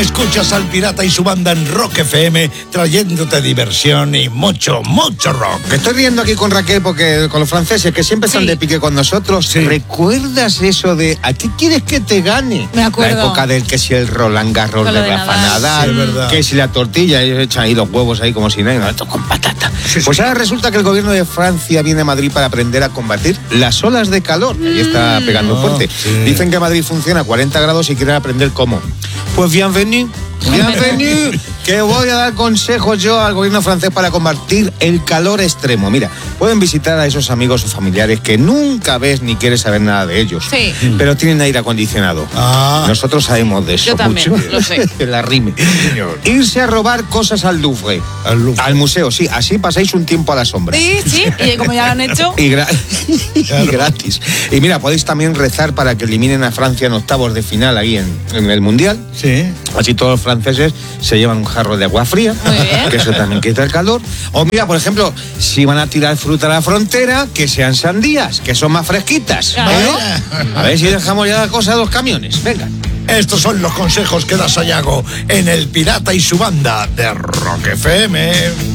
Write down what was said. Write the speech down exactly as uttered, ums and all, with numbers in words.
Escuchas al Pirata y su banda en Rock F M, trayéndote diversión y mucho, mucho rock. Me estoy riendo aquí con Raquel porque con los franceses que siempre están Sí. de pique con nosotros. Sí. ¿Recuerdas eso de a qué quieres que te gane? Me acuerdo. La época del que si el Roland Garros Con de lo de Rafa Nadal. Nadal, Sí, es verdad. que si la tortilla, ellos echan ahí los huevos ahí como si nada, esto con patata. Sí, Pues sí. ahora resulta que el gobierno de Francia viene a Madrid para aprender a combatir las olas de calor. Ahí está pegando Ah, fuerte. sí. Dicen que Madrid funciona a cuarenta grados y quieren aprender cómo. Pues bienvenido. Bienvenido, que voy a dar consejos yo al gobierno francés para combatir el calor extremo. Mira, pueden visitar a esos amigos o familiares que nunca ves ni quieres saber nada de ellos, Sí. pero tienen aire acondicionado. Ah. Nosotros sabemos de eso. Yo también, mucho. lo sé. La rime. Señor. Irse a robar cosas al Louvre. Al Louvre. Al museo, sí, así pasáis un tiempo a la sombra. Sí, sí, y como ya lo han hecho. Y, gra- y Claro. gratis. Y mira, podéis también rezar para que eliminen a Francia en octavos de final ahí en, en el Mundial. Sí. Así todos los franceses se llevan un jarro de agua fría, Muy bien. que eso también quita el calor. O mira, por ejemplo, si van a tirar fruta a la frontera, que sean sandías, que son más fresquitas. Claro. ¿Eh? A ver si dejamos ya la cosa de los camiones. Venga. Estos son los consejos que da Sayago en el Pirata y su banda de Rock F M.